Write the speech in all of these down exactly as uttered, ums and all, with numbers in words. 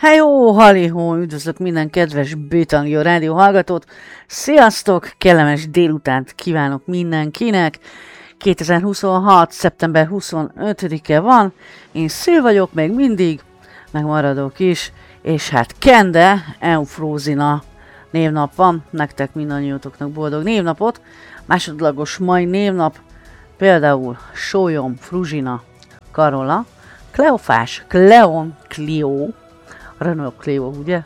Hejó, halihó, üdvözlök minden kedves Bőtangyó rádió hallgatót. Sziasztok, kellemes délutánt kívánok mindenkinek. kétezer-huszonhat. szeptember huszonötödike van, én Szil vagyok még mindig, meg maradok is, és hát Kende, Eufrózina névnap van, nektek mindannyiótoknak boldog névnapot. Másodlagos mai névnap például Sólyom, Fruzsina, Karola, Kleofás, Kleon, Clio, Renault Clio, ugye?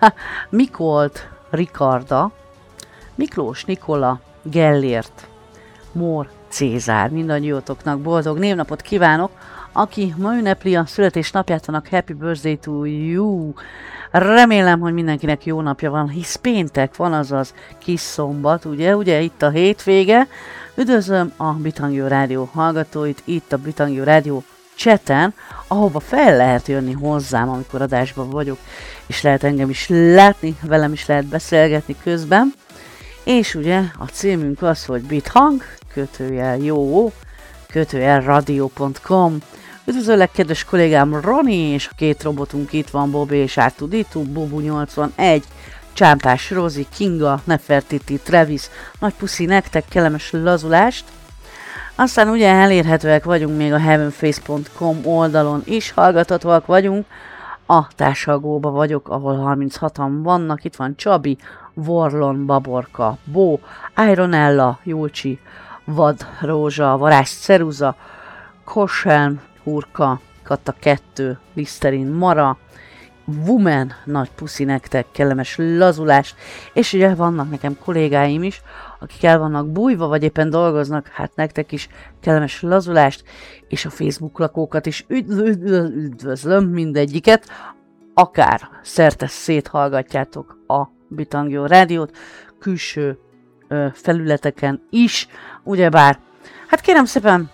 Mikolt, Rikarda, Miklós, Nikola, Gellért, Mór, Cézár. Mindannyiótoknak boldog névnapot kívánok. Aki ma ünnepli a születésnapját, annak happy birthday to you. Remélem, hogy mindenkinek jó napja van, hisz péntek van, azaz kis szombat, ugye? Ugye itt a hétvége. Üdvözlöm a Bőtangyó rádió hallgatóit, itt a Bőtangyó rádió chaten, ahova fel lehet jönni hozzám, amikor adásban vagyok, és lehet engem is látni, velem is lehet beszélgetni közben. És ugye a címünk az, hogy bithang, kötőjel jó, kötőjel radio pont com. Üdvözöllek kedves kollégám Roni, és a két robotunk itt van, Bobby és Ártuditu, Bobu nyolcvanegy, Csámpás Rozi, Kinga, Nefertiti, Travis, nagy puszi nektek, kellemes lazulást. Aztán ugye elérhetőek vagyunk még a heavenface pont com oldalon is, hallgathatóak vagyunk. A társalgóba vagyok, ahol harminchatan vannak, itt van Csabi, Vorlon, Baborka, Bó, Ironella, Júlcsi, Vad Rózsa, Varázs Ceruza, Koshelm, Hurka, Kata kettő, Liszterin Mara, Woman, nagy puszi nektek, kellemes lazulást, és ugye vannak nekem kollégáim is, akik el vannak bújva, vagy éppen dolgoznak, hát nektek is kellemes lazulást, és a Facebook lakókat is üdvözlöm mindegyiket, akár szerte széthallgatjátok a Bőtangyó rádiót, külső ö, felületeken is, ugyebár, hát kérem szépen,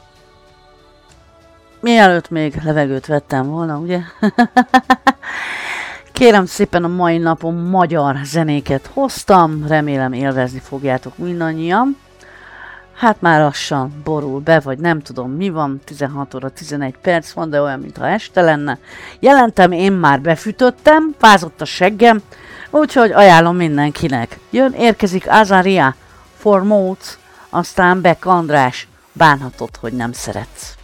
mielőtt még levegőt vettem volna, ugye? Kérem szépen, a mai napon magyar zenéket hoztam, remélem élvezni fogjátok mindannyian. Hát már lassan borul be, vagy nem tudom mi van, tizenhat óra tizenegy perc van, de olyan, mintha este lenne. Jelentem, én már befűtöttem, fázott a seggem, úgyhogy ajánlom mindenkinek. Jön, érkezik Azaria, For Modes, aztán Beck András, bánhatod, hogy nem szeretsz.